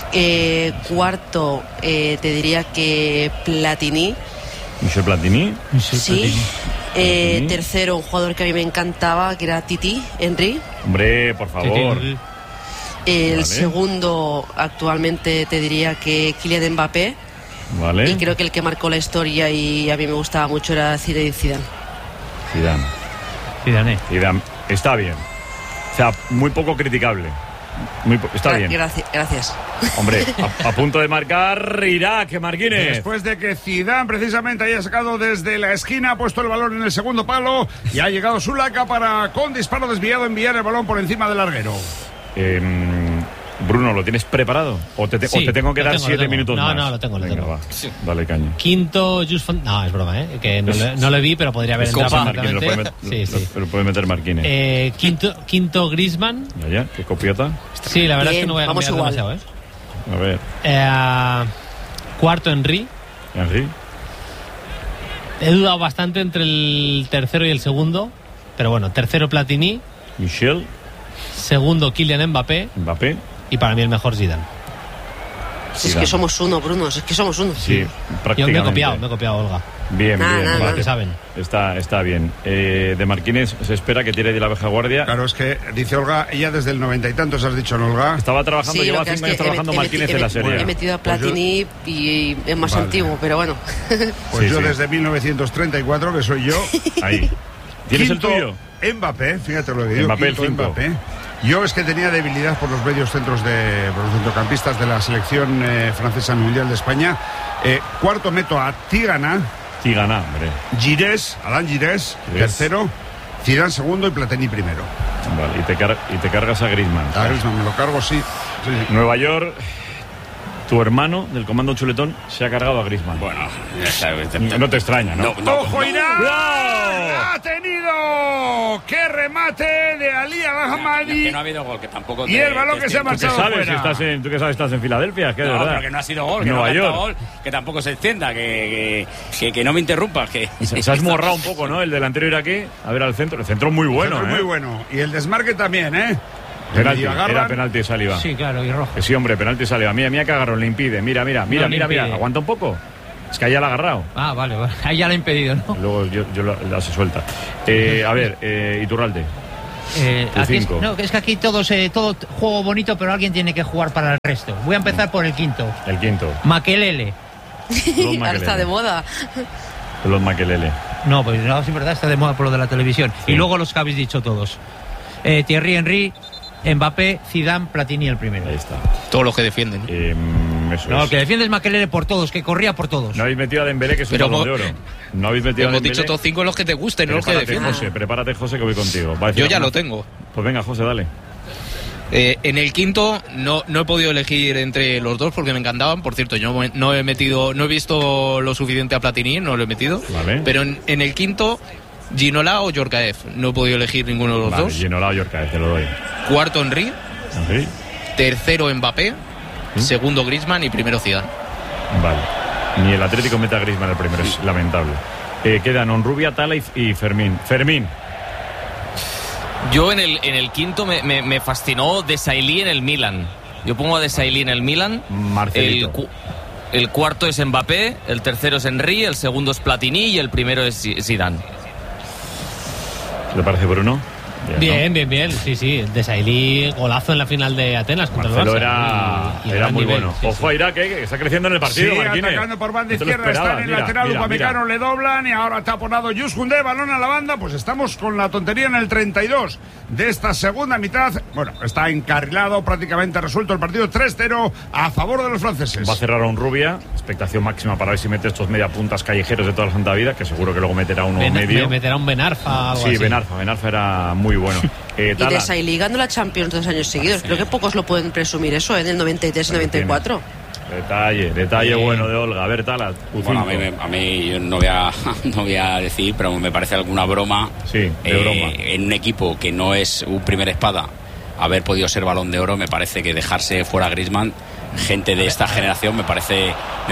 Cuarto, te diría que Platini. ¿Michel Platini? Sí. Tercero, un jugador que a mí me encantaba, que era Titi Henry. Hombre, por favor. El segundo, actualmente te diría que Kylian Mbappé. Vale. Y creo que el que marcó la historia y a mí me gustaba mucho era Zinedine Zidane. Zidane. Está bien. O sea, muy poco criticable. Está bien. Gracias. Hombre, a punto de marcar Irak, Marquínez. Después de que Zidane precisamente haya sacado desde la esquina, ha puesto el balón en el segundo palo y ha llegado Zulaika para, con disparo desviado, enviar el balón por encima del larguero. Bruno, ¿lo tienes preparado? ¿O te tengo que dar 7 minutos más? No, lo tengo. Va. Sí. Dale caña. Quinto, No, es broma, que no lo vi, pero podría haber entrado. Pero puede meter Marquínez. Quinto, Griezmann. ¿Ya? ¿Qué copiota? Sí, la verdad es que no voy a cambiar demasiado, A ver. Cuarto, Henry. He dudado bastante entre el tercero y el segundo, pero bueno, tercero Platini. Michel. Segundo, Kylian Mbappé. Y para mí el mejor Zidane. Es que somos uno, Bruno, es que somos uno. Sí, prácticamente. Yo me he copiado, Olga. Bien. Que saben. Está bien. De Marquínez se espera que tire de la vieja guardia. Claro, es que dice Olga, ella desde el 90 y tantos has dicho, ¿no, Olga? Estaba trabajando, lleva 5 años trabajando Marquínez en la serie. He metido a Platini y es más antiguo, pero bueno. Pues yo desde 1934, que soy yo. Ahí. ¿Tienes el tuyo? Mbappé, fíjate lo que digo. Mbappé. Yo es que tenía debilidad por los medios por los centrocampistas de la selección francesa mundial de España. Cuarto meto a Tigana, hombre. Alain Girés, tercero. Zidane segundo y Platini primero. Vale, y te cargas a Griezmann. A Griezmann me lo cargo, sí. Nueva York. Tu hermano del comando chuletón se ha cargado a Griezmann. Bueno, no te extraña, ¿no? ¡Ojo, Irán! ¡Ha tenido! ¡Qué remate de Ali Al-Ahmadi! Que no ha habido gol, que tampoco... Y el balón que se ha marchado fuera. ¿Tú qué sabes? Estás en Filadelfia, que de verdad. Pero que no ha sido gol, que Nueva York. Gol, que tampoco se encienda, que no me interrumpas. Que se ha esmorrado un poco, ¿no? El delantero iraquí. A ver al centro. El centro muy bueno, Muy bueno. Y el desmarque también, ¿eh? Penalti, era penalti de Saliba. Sí, claro, y rojo. Sí, hombre, penalti de Saliba. Mira que agarró, le impide. Mira. Aguanta un poco. Es que ahí ya la ha agarrado. Ah, vale. Ahí ya la ha impedido, ¿no? Luego yo la se suelta. A ver, Iturralde. Es que aquí todo juego bonito, pero alguien tiene que jugar para el resto. Voy a empezar por el quinto. El quinto. Makelele. Ahora está de moda. Los Makelele. No, pues no, es verdad, está de moda por lo de la televisión. Sí. Y luego los que habéis dicho todos. Thierry Henry, Mbappé, Zidane, Platini el primero. Ahí está. Todos los que defienden. El que defiende es Makelele por todos, que corría por todos. No habéis metido a Dembélé, que es un Balón de Oro. No habéis metido a Dembélé. Hemos dicho todos 5 los que te gusten, no los que defienden. Prepárate, José, que voy contigo. Yo ya lo tengo. Pues venga, José, dale. En el quinto no he podido elegir entre los dos porque me encantaban. Por cierto, yo no he visto lo suficiente a Platini, no lo he metido. Vale. Pero en el quinto, Ginola o Djorkaeff. No he podido elegir ninguno de los dos. Ginola o Djorkaeff, te lo doy. Cuarto, Henry. Tercero, Mbappé. Segundo, Griezmann y primero, Zidane. Vale. Ni el Atlético mete a Griezmann el primero, es lamentable. Quedan Onrubia, Tala y Fermín. Yo en el quinto me fascinó Desailly en el Milan. Yo pongo a Desailly en el Milan. Marcelito. El cuarto es Mbappé, el tercero es Henry, el segundo es Platini y el primero es Zidane. ¿Qué te parece, Bruno? Bien. Sí. Desailly, golazo en la final de Atenas contra el Barça. Era muy bueno. Ojo a Irak, que está creciendo en el partido. Sí, atacando por banda izquierda, está en el lateral, Upamecano le doblan y ahora está taponado Jules Koundé, balón a la banda. Pues estamos con la tontería en el 32 de esta segunda mitad. Bueno, está encarrilado, prácticamente resuelto el partido, 3-0 a favor de los franceses. Va a cerrar a Onrubia, expectación máxima para ver si mete estos mediapuntas callejeros de toda la santa vida, que seguro que luego meterá uno medio. Meterá un Ben Arfa. Sí, Ben Arfa era muy bueno. Y Desailly ganando la Champions 2 años seguidos. Creo que pocos lo pueden presumir eso, en el 93 y 94. Detalle bueno de Olga. A ver, Tala. Bueno, a mí yo no voy a decir, pero me parece alguna broma. Sí, broma. En un equipo que no es un primer espada, haber podido ser Balón de Oro, me parece que dejarse fuera a Griezmann, gente de esta generación, me parece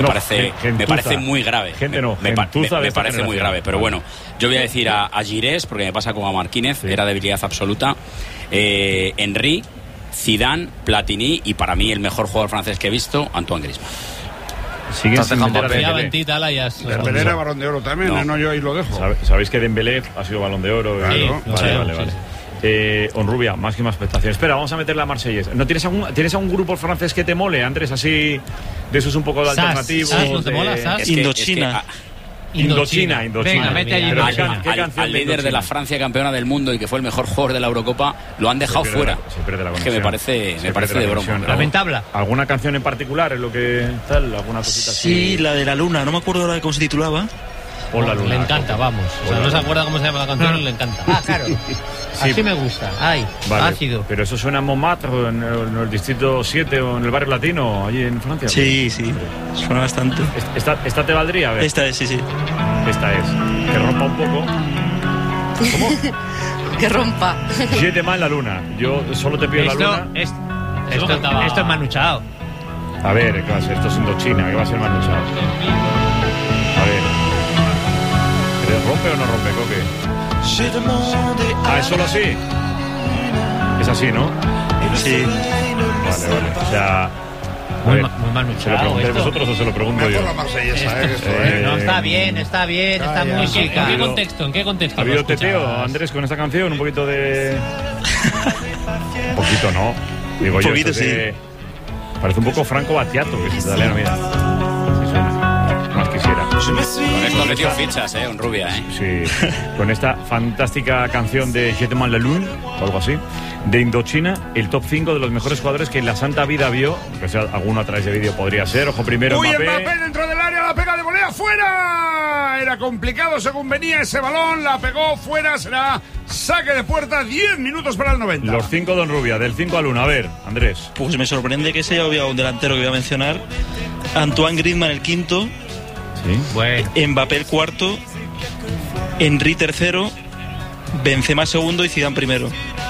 muy grave. Me parece muy grave. Pero bueno, yo voy a decir a Girés, porque me pasa como a Marquínez, era debilidad absoluta. Henry, Zidane, Platini y para mí el mejor jugador francés que he visto, Antoine Griezmann. Sigues sin meter a Dembélé era Balón de Oro también, no, yo ahí lo dejo. ¿Sabéis que Dembélé ha sido Balón de Oro? Claro. Vale. Onrubia, máxima expectación. Espera, vamos a meter la Marsellesa. ¿No tienes algún grupo francés que te mole, Andrés, así de esos un poco de alternativos? ¿No te mola, Sass? Indochina. Indochina. Venga, mete allí al líder de la Francia, campeona del mundo y que fue el mejor jugador de la Eurocopa, lo han dejado fuera. Es que me parece de broma. Lamentable. ¿Alguna canción en particular es lo que tal? ¿Alguna cosita así? Sí, la de la luna, no me acuerdo ahora de cómo se titulaba. Pon la luna. Le encanta, vamos. O sea, no se acuerda cómo se llama la canción, le encanta. Ah, claro. Así me gusta. Ay, vale. ácido. Pero eso suena en Montmartre, en el distrito 7 o en el barrio latino, allí en Francia. Sí, suena bastante. ¿Esta te valdría? A ver. Esta es, sí. Esta es. Que rompa un poco. ¿Cómo? Que rompa. 7 más la luna. Yo solo te pido la luna. Esto es Manu Chao. A ver, ¿qué va a ser? Esto es Indochina, ¿qué va a ser Manu Chao? A ver. ¿Rompe o no rompe, Coque? ¿Es solo así? Es así, ¿no? Sí. Vale. O sea... Muy manuchado. ¿Se lo preguntáis vosotros o se lo pregunto yo? No, está bien, está muy chica. ¿En qué contexto? ¿Ha habido teteo, Andrés, con esta canción? Un poquito de... Un poquito, ¿no? Digo yo, poquito, sí. Parece un poco Franco Battiato, que es italiano, mira. Sí suena. Más quisiera. Con esto ha metido fichas, Onrubia, Sí, con esta fantástica canción de Je t'aime la lune, o algo así, de Indochina, el top 5 de los mejores jugadores que en la santa vida vio, que sea alguno a través de vídeo podría ser. Ojo primero, Mbappé dentro del área, la pega de volea, fuera. Era complicado según venía ese balón, la pegó fuera, será Saque de puerta, 10 minutos para el 90. Los 5 Don Rubia, del 5 al 1. A ver, Andrés. Pues me sorprende que se haya obviado un delantero que voy a mencionar. Antoine Griezmann el quinto. Sí. Bueno. Mbappé el cuarto. Henry tercero. Benzema segundo y Zidane primero.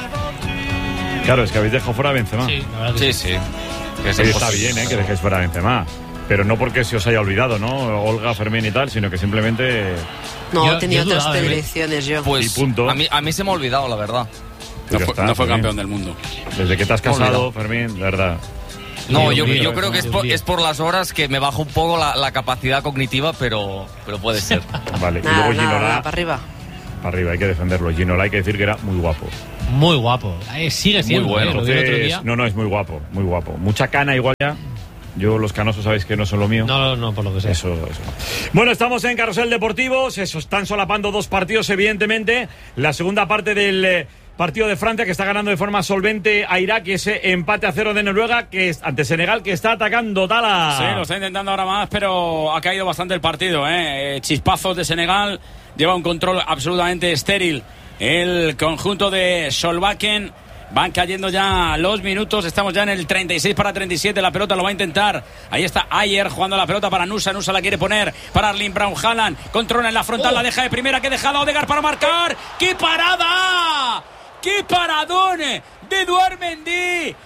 Claro, es que habéis dejado fuera a Benzema. Sí, la verdad que Sí. Está bien, que dejéis fuera a Benzema. Pero no porque se os haya olvidado, ¿no? Olga, Fermín y tal, sino que simplemente... No, Yo tenía otras dudaba, predilecciones yo. Pues Y punto. a mí se me ha olvidado, la verdad. Pues ya está, No fue Fermín. campeón del mundo. Desde que te has casado, Olvidado. Fermín, de verdad. No, Dios mío, yo creo que Dios mío. es por las horas que me baja un poco la capacidad cognitiva, pero puede ser. Vale, y Nada, luego nada, Ginola, para arriba. para arriba, hay que defenderlo. Ginola hay que decir que era muy guapo. muy guapo. Sigue siendo, bueno. lo vi el otro día. No, es muy guapo, muy guapo. Mucha cana igual ya. Yo los canosos sabéis que no son lo mío. No, por lo que sea. Eso. Bueno, estamos en Carrusel Deportivo. Se están solapando dos partidos, evidentemente. La segunda parte del partido de Francia, que está ganando de forma solvente a Irak, y ese empate a 0 de Noruega, que es ante Senegal, que está atacando Tala. Sí, lo está intentando ahora más, pero ha caído bastante el partido. Chispazos de Senegal. Lleva un control absolutamente estéril el conjunto de Solbakken. Van cayendo ya los minutos. Estamos ya en el 36-37. La pelota lo va a intentar. Ahí está Ayer jugando la pelota para Nusa. Nusa la quiere poner para Erling Braut Haaland. Controla en la frontal. La deja de primera. Que ha dejado Odegaard para marcar. ¡Qué parada! ¡Qué paradón de Edouard Mendy!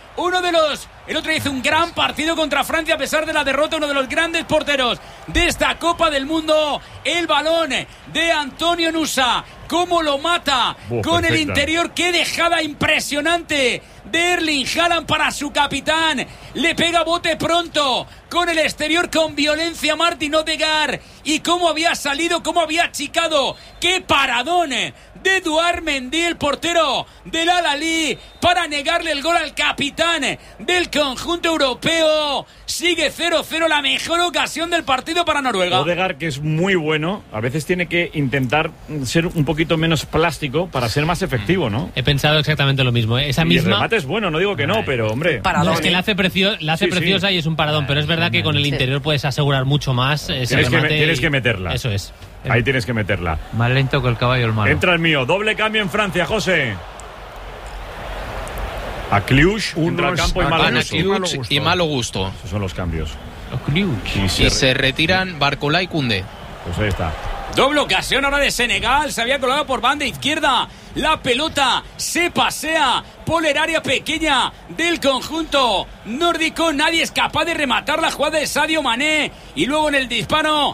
El otro hizo un gran partido contra Francia a pesar de la derrota. Uno de los grandes porteros de esta Copa del Mundo. El balón de Antonio Nusa. ¿Cómo lo mata? Con perfecta. el interior. ¡Qué dejada impresionante de Erling Haaland para su capitán! Le pega bote pronto. Con el exterior, con violencia, Martin Odegaard. Y cómo había salido, cómo había achicado. ¡Qué paradón de Edouard Mendy, el portero del Al-Ahly, para negarle el gol al capitán del conjunto europeo! Sigue 0-0, la mejor ocasión del partido para Noruega. Odegaard, que es muy bueno, a veces tiene que intentar ser un poquito menos plástico para ser más efectivo, ¿no? He pensado exactamente lo mismo. Esa Y el misma... remate es bueno, no digo que no, pero hombre... Paradón, No, es que la hace, Sí, preciosa sí. y es un paradón, pero es verdad que con el interior puedes asegurar mucho más ese remate. Tienes que meterla. Eso es. Ahí tienes que meterla. Más lento que el caballo el malo. Entra el mío. Doble cambio en Francia, José. A Cluj, entra al campo y Uno es Malo Van a Gusto. Cluj y Malo Gusto. Esos son los cambios. Y se retiran Barcola y Koundé. Pues ahí está. Doble ocasión ahora de Senegal. Se había colado por banda izquierda. La pelota se pasea por el área pequeña del conjunto nórdico. Nadie es capaz de rematar la jugada de Sadio Mané. Y luego en el disparo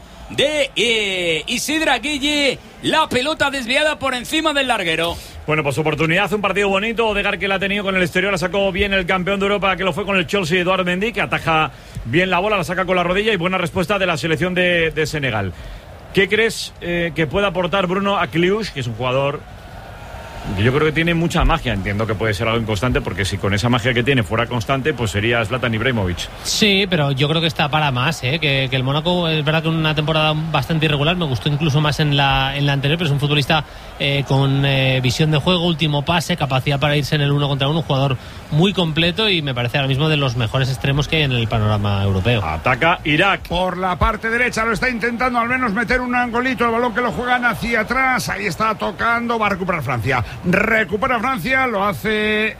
de Isidra Gueye, la pelota desviada por encima del larguero. Bueno, pues oportunidad, un partido bonito. Odegaard, que la ha tenido con el exterior, la sacó bien el campeón de Europa, que lo fue con el Chelsea, Edouard Mendy, que ataja bien la bola, la saca con la rodilla, y buena respuesta de la selección de Senegal. ¿Qué crees que puede aportar Bruno a Cluj, que es un jugador que yo creo que tiene mucha magia? Entiendo que puede ser algo inconstante, porque si con esa magia que tiene fuera constante, pues sería Zlatan Ibrahimovic. Sí, pero yo creo que está para más, que el Mónaco es verdad que una temporada bastante irregular, me gustó incluso más en la anterior, pero es un futbolista con visión de juego, último pase, capacidad para irse en el 1 contra 1, un jugador muy completo y me parece ahora mismo de los mejores extremos que hay en el panorama europeo. Ataca Irak. Por la parte derecha lo está intentando al menos meter un angolito, el balón que lo juegan hacia atrás, ahí está tocando, va a recuperar Francia. Recupera Francia, lo hace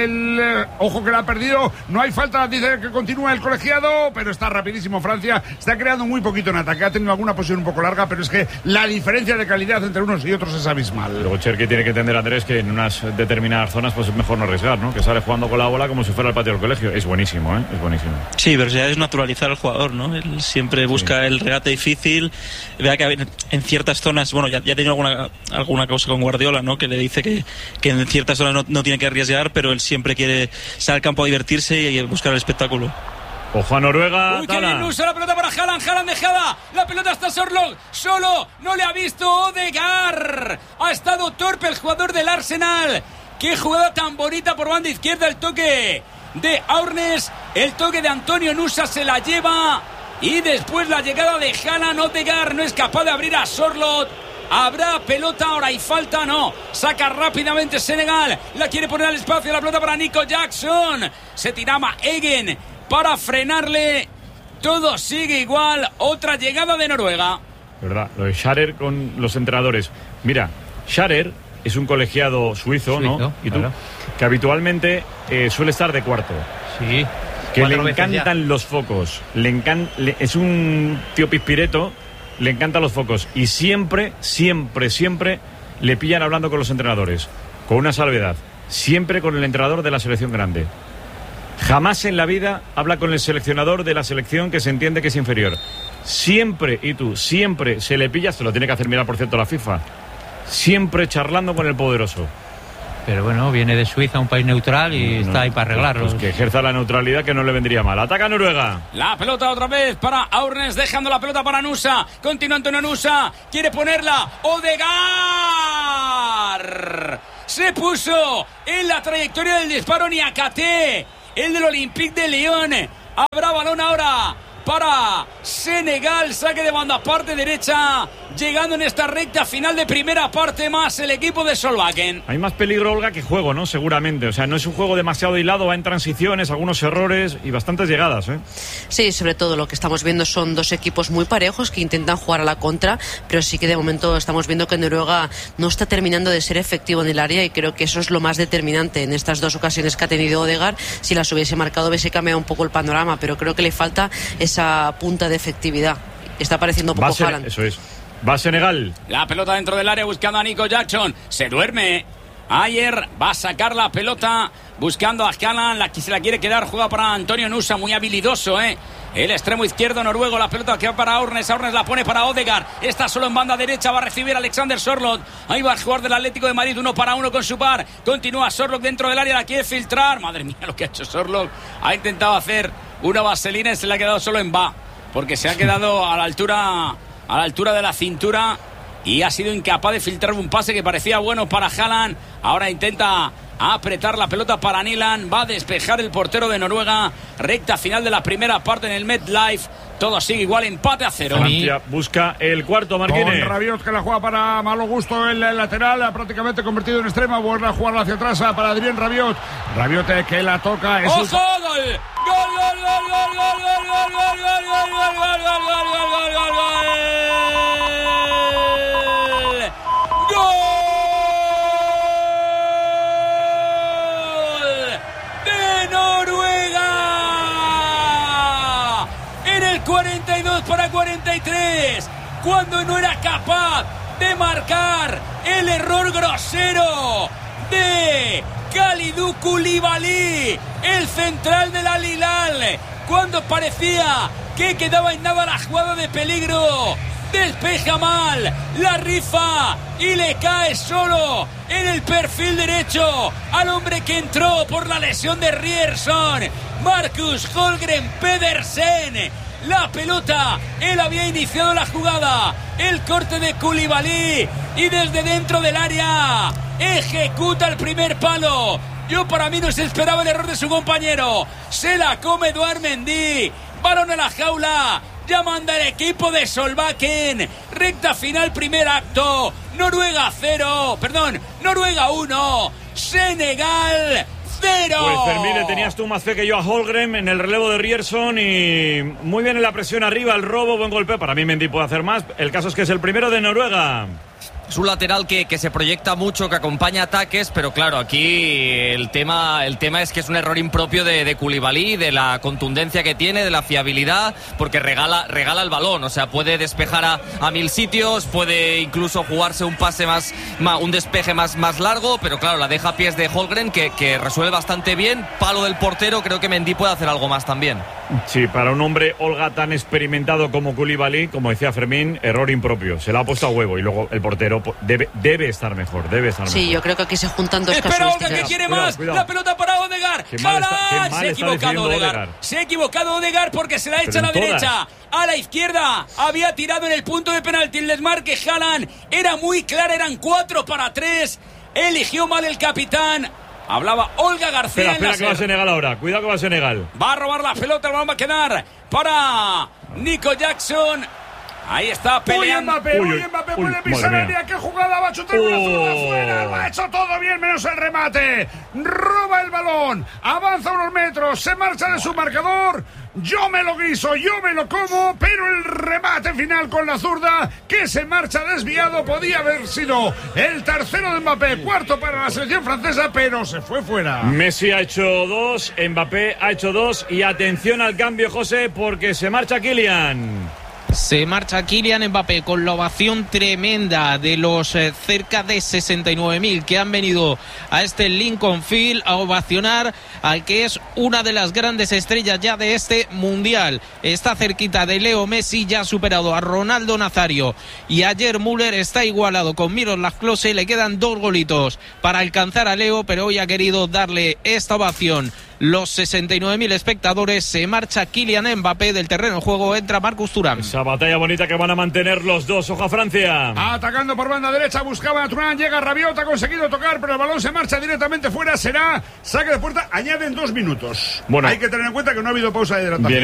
ojo que la ha perdido, no hay falta, dice que continúa el colegiado, pero está rapidísimo Francia, está creando muy poquito en ataque, ha tenido alguna posición un poco larga, pero es que la diferencia de calidad entre unos y otros es abismal. Luego Cherki tiene que entender, Andrés, que en unas determinadas zonas pues es mejor no arriesgar, ¿no? Que sale jugando con la bola como si fuera el patio del colegio. Es buenísimo, es buenísimo. Sí, pero ya es naturalizar al jugador, ¿no? Él siempre busca el regate difícil. Vea que en ciertas zonas, bueno, ya ha tenido alguna cosa con Guardiola, ¿no? Que le dice que en ciertas zonas no tiene que arriesgar, pero él siempre quiere salir al campo a divertirse y buscar el espectáculo. Ojo a Noruega. Uy, qué bien usa la pelota para Haaland dejada, la pelota está solo, no le ha visto Odegaard, ha estado torpe el jugador del Arsenal. Qué jugada tan bonita por banda izquierda, el toque de Aurnes, el toque de Antonio Nusa se la lleva y después la llegada de Haaland. Odegaard no es capaz de abrir a Sorloth. Habrá pelota ahora y falta, no. Saca rápidamente Senegal. La quiere poner al espacio, la pelota para Nico Jackson. Se tiraba Eggen para frenarle. Todo sigue igual. Otra llegada de Noruega. ¿Verdad? Lo de Scharer con los entrenadores. Mira, Scharer es un colegiado suizo, ¿no? ¿Y tú? Claro. Que habitualmente suele estar de cuarto. Sí. Que le encantan los focos. Es un tío pispireto, le encantan los focos. Y siempre le pillan hablando con los entrenadores. Con una salvedad. Siempre con el entrenador de la selección grande. Jamás en la vida habla con el seleccionador de la selección que se entiende que es inferior. Siempre se le pilla, se lo tiene que hacer mirar, por cierto, la FIFA. Siempre charlando con el poderoso. Pero bueno, viene de Suiza, un país neutral, y está ahí para arreglarlo. Pues que ejerza la neutralidad, que no le vendría mal. Ataca Noruega. La pelota otra vez para Aurnes, dejando la pelota para Nusa. Continúa Antonio Nusa, quiere ponerla. Odegaard se puso en la trayectoria del disparo Niakate, el del Olympique de Lyon. Habrá balón ahora para Senegal, saque de banda, parte derecha, llegando en esta recta final de primera parte más el equipo de Solbakken. Hay más peligro, Olga, que juego, ¿no? Seguramente, o sea, no es un juego demasiado hilado, va en transiciones, algunos errores y bastantes llegadas, ¿eh? Sí, sobre todo lo que estamos viendo son dos equipos muy parejos que intentan jugar a la contra, pero sí que de momento estamos viendo que Noruega no está terminando de ser efectivo en el área, y creo que eso es lo más determinante en estas dos ocasiones que ha tenido Odegaard. Si las hubiese marcado hubiese cambiado un poco el panorama, pero creo que le falta esa punta de efectividad. Está pareciendo poco Haaland. Eso es. Va Senegal. La pelota dentro del área buscando a Nico Jackson. Se duerme. Ayer va a sacar la pelota buscando a Haaland. Se la quiere quedar. Juega para Antonio Nusa. Muy habilidoso, ¿eh? El extremo izquierdo noruego. La pelota que va para Aurnes. Aurnes la pone para Odegaard. Está solo en banda derecha. Va a recibir Alexander Sorloth. Ahí va a jugar del Atlético de Madrid. 1 para 1 con su par. Continúa Sorloth dentro del área. La quiere filtrar. Madre mía lo que ha hecho Sorloth. Ha intentado hacer una vaselina y se le ha quedado solo en va. Porque se ha quedado a la altura de la cintura y ha sido incapaz de filtrar un pase que parecía bueno para Haaland. Ahora intenta apretar la pelota para Nyland. Va a despejar el portero de Noruega. Recta final de la primera parte en el MetLife. Todo sigue igual, empate a 0. Francia busca el cuarto, Marquine. Con Rabiot, que la juega para malo gusto el lateral, prácticamente convertido en extrema. Vuelve a jugar hacia atrás para Adrien Rabiot. Rabiot que la toca. ¡Ojo! ¡Gol! ¡Gol, gol, gol, gol, gol, gol, gol, gol, gol, gol, gol, gol, gol! ¡De Noruega! En el 42 para 43, cuando no era capaz de marcar el error grosero de Kalidou Koulibaly, el central del Al Hilal, cuando parecía que quedaba en nada la jugada de peligro. Despeja mal, la rifa y le cae solo en el perfil derecho al hombre que entró por la lesión de Ryerson, Marcus Holmgren Pedersen. La pelota, él había iniciado la jugada, el corte de Koulibaly y desde dentro del área ejecuta el primer palo. Para mí no se esperaba el error de su compañero. Se la come Edouard Mendy. Balón a la jaula. Ya manda el equipo de Solbakken. Recta final, primer acto. Noruega 1. Senegal 0. Pues Fermín, tenías tú más fe que yo a Holmgren en el relevo de Ryerson y muy bien en la presión arriba, el robo, buen golpe. Para mí Mendy puede hacer más. El caso es que es el primero de Noruega. Es un lateral que se proyecta mucho, que acompaña ataques, pero claro, aquí el tema es que es un error impropio de Koulibaly, de la contundencia que tiene, de la fiabilidad, porque regala el balón, o sea, puede despejar a mil sitios, puede incluso jugarse un pase un despeje más largo, pero claro, la deja a pies de Holmgren, que resuelve bastante bien. Palo del portero, creo que Mendy puede hacer algo más también. Sí, para un hombre, Olga, tan experimentado como Koulibaly, como decía Fermín, error impropio, se la ha puesto a huevo y luego el portero debe estar mejor, Sí, yo creo que aquí se juntan dos casuísticas. Olga, que quiere más. Cuidado. La pelota para Odegaard. Se ha equivocado Odegaard. Se ha equivocado Odegaard porque se la echa a la derecha. A la izquierda. Había tirado en el punto de penalti. El desmarque Haaland era muy clara. Eran 4-3. Eligió mal el capitán. Hablaba Olga García. Espera que va a Senegal ahora. Cuidado que va a Senegal. Va a robar la pelota. El balón va a quedar para Nico Jackson. Ahí está peleando. Mbappé puede pisar el área. ¡Qué jugada! Va a chutar una zurda afuera. Lo ha hecho todo bien, menos el remate. Roba el balón. Avanza unos metros. Se marcha de su marcador. Yo me lo guiso, yo me lo como, pero el remate final con la zurda que se marcha desviado podía haber sido el tercero de Mbappé, cuarto para la selección francesa, pero se fue fuera. Messi ha hecho 2, Mbappé ha hecho 2 y atención al cambio, José, porque se marcha Kylian. Se marcha Kylian Mbappé con la ovación tremenda de los cerca de 69.000 que han venido a este Lincoln Field a ovacionar al que es una de las grandes estrellas ya de este mundial. Está cerquita de Leo Messi, ya ha superado a Ronaldo Nazario y ayer Müller, está igualado con Miroslav Klose. Le quedan 2 golitos para alcanzar a Leo, pero hoy ha querido darle esta ovación. Los 69.000 espectadores. Se marcha Kylian Mbappé del terreno de juego, entra Marcus Thuram. Esa batalla bonita que van a mantener los dos. Ojo a Francia. Atacando por banda derecha, buscaba a Thuram, llega Rabiot, ha conseguido tocar, pero el balón se marcha directamente fuera. Será saque de puerta, añaden 2 minutos. Bueno, hay que tener en cuenta que no ha habido pausa de hidratación.